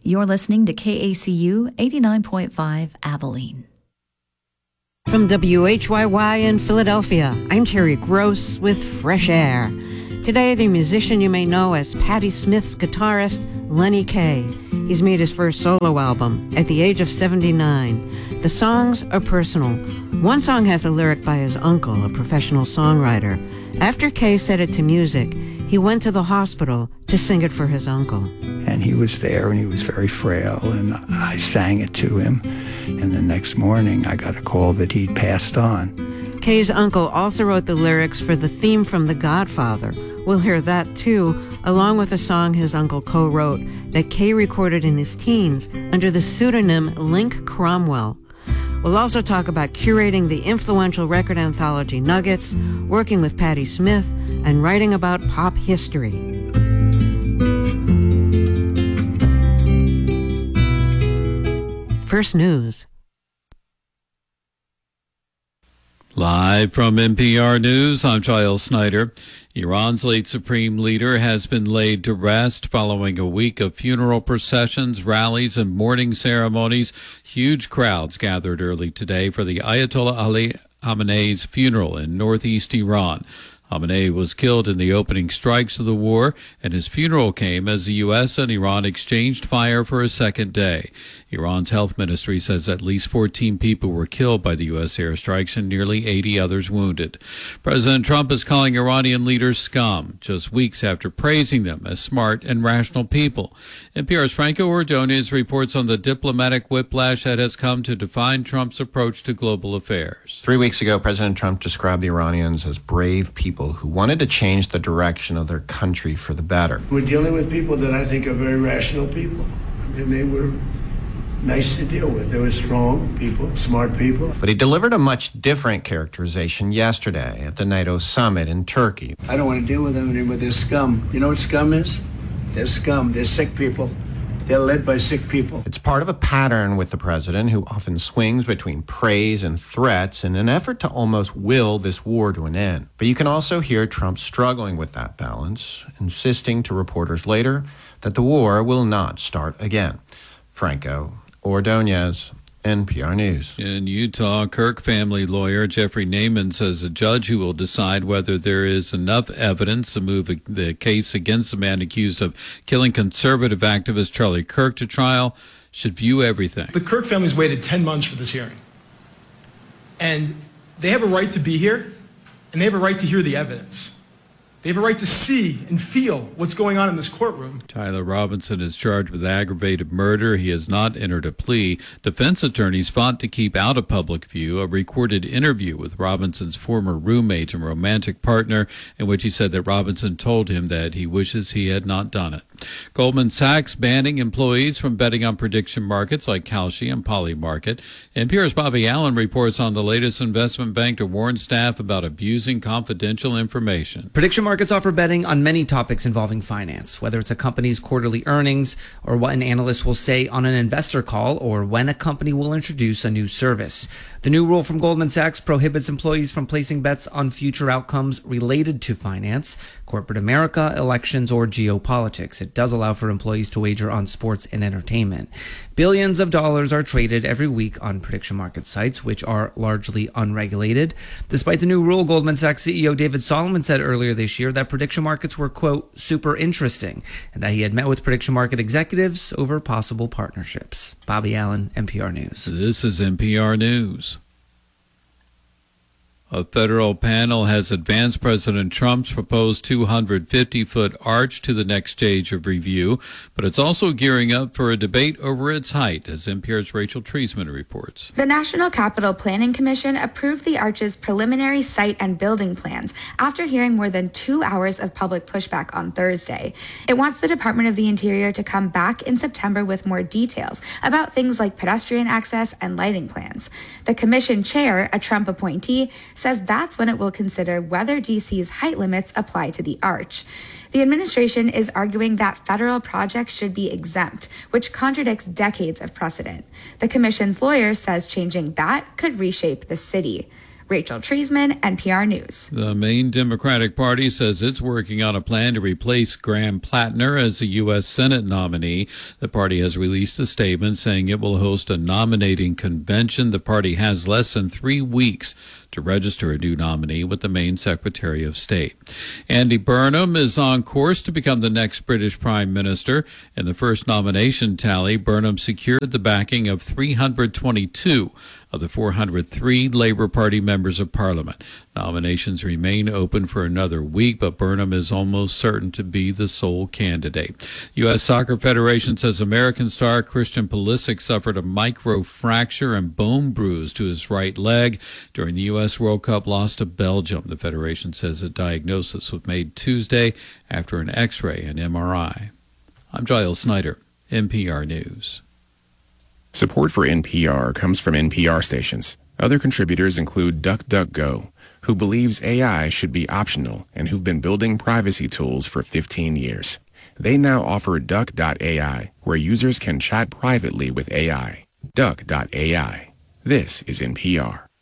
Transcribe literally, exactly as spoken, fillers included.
You're listening to K A C U eighty-nine point five Abilene. From W H Y Y in Philadelphia, I'm Terry Gross with Fresh Air. Today, the musician you may know as Patti Smith's guitarist, Lenny Kaye. He's made his first solo album at the age of seventy-nine. The songs are personal. One song has a lyric by his uncle, a professional songwriter. After Kaye set it to music, he went to the hospital to sing it for his uncle. And he was there, and he was very frail, and I sang it to him. And the next morning, I got a call that he'd passed on. Kaye's uncle also wrote the lyrics for the theme from The Godfather. We'll hear that, too, along with a song his uncle co-wrote that Kaye recorded in his teens under the pseudonym Link Cromwell. We'll also talk about curating the influential record anthology Nuggets, working with Patti Smith, and writing about pop history. First News. Live from N P R News, I'm Giles Snyder. Iran's late supreme leader has been laid to rest following a week of funeral processions, rallies, and mourning ceremonies. Huge crowds gathered early today for the Ayatollah Ali Khamenei's funeral in northeast Iran. Khamenei was killed in the opening strikes of the war, and his funeral came as the U S and Iran exchanged fire for a second day. Iran's health ministry says at least fourteen people were killed by the U S airstrikes and nearly eighty others wounded. President Trump is calling Iranian leaders scum, just weeks after praising them as smart and rational people. N P R's Franco Ordonez reports on the diplomatic whiplash that has come to define Trump's approach to global affairs. Three weeks ago, President Trump described the Iranians as brave people who wanted to change the direction of their country for the better. We're dealing with people that I think are very rational people. I mean, they were nice to deal with. They were strong people, smart people. But he delivered a much different characterization yesterday at the NATO summit in Turkey. I don't want to deal with them anymore. They're scum. You know what scum is? They're scum. They're sick people. They're led by sick people. It's part of a pattern with the president, who often swings between praise and threats in an effort to almost will this war to an end. But you can also hear Trump struggling with that balance, insisting to reporters later that the war will not start again. Franco Ordonez, N P R News. In Utah, Kirk family lawyer Jeffrey Naiman says a judge who will decide whether there is enough evidence to move the case against the man accused of killing conservative activist Charlie Kirk to trial should view everything. The Kirk family's waited ten months for this hearing. And they have a right to be here, and they have a right to hear the evidence. They have a right to see and feel what's going on in this courtroom. Tyler Robinson is charged with aggravated murder. He has not entered a plea. Defense attorneys fought to keep out of public view a recorded interview with Robinson's former roommate and romantic partner, in which he said that Robinson told him that he wishes he had not done it. Goldman Sachs banning employees from betting on prediction markets like Kalshi and Polymarket. N P R's Bobby Allen reports on the latest investment bank to warn staff about abusing confidential information. Prediction markets offer betting on many topics involving finance, whether it's a company's quarterly earnings, or what an analyst will say on an investor call, or when a company will introduce a new service. The new rule from Goldman Sachs prohibits employees from placing bets on future outcomes related to finance, corporate America, elections, or geopolitics. It does allow for employees to wager on sports and entertainment. Billions of dollars are traded every week on prediction market sites, which are largely unregulated. Despite the new rule, Goldman Sachs C E O David Solomon said earlier this year that prediction markets were, quote, super interesting, and that he had met with prediction market executives over possible partnerships. Bobby Allen, N P R News. This is N P R News. A federal panel has advanced President Trump's proposed two hundred fifty foot arch to the next stage of review, but it's also gearing up for a debate over its height, as N P R's Rachel Treisman reports. The National Capital Planning Commission approved the arch's preliminary site and building plans after hearing more than two hours of public pushback on Thursday. It wants the Department of the Interior to come back in September with more details about things like pedestrian access and lighting plans. The commission chair, a Trump appointee, says that's when it will consider whether D C's height limits apply to the arch. The administration is arguing that federal projects should be exempt, which contradicts decades of precedent. The commission's lawyer says changing that could reshape the city. Rachel Treisman, N P R News. The main Democratic Party says it's working on a plan to replace Graham Plattner as the U S Senate nominee. The party has released a statement saying it will host a nominating convention. The party has less than three weeks to register a new nominee with the Maine Secretary of State. Andy Burnham is on course to become the next British Prime Minister. In the first nomination tally, Burnham secured the backing of three hundred twenty-two of the four hundred three Labour Party members of Parliament. Nominations remain open for another week, but Burnham is almost certain to be the sole candidate. U S Soccer Federation says American star Christian Pulisic suffered a microfracture and bone bruise to his right leg during the U S World Cup loss to Belgium. The Federation says a diagnosis was made Tuesday after an X-ray and M R I. I'm Giles Snyder, N P R News. Support for N P R comes from N P R stations. Other contributors include DuckDuckGo, who believes A I should be optional and who've been building privacy tools for fifteen years. They now offer Duck dot A I, where users can chat privately with A I. Duck dot A I. This is N P R.